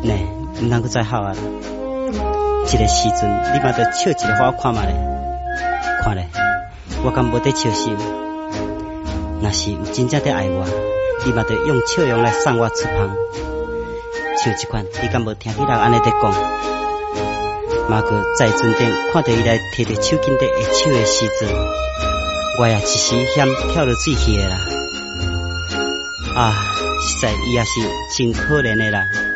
呢，毋通阁再好啊！这个时阵，你嘛得笑一个互我看嘛咧，看咧，我敢无得笑心。若是有真正得爱我，你嘛得用笑容来送我出旁。像这款，你敢无听起人安尼在讲？马哥在船顶看到伊来摕着手巾在下手的时阵，我也一时险跳落水去的啦。啊，实在伊也是真可怜的啦。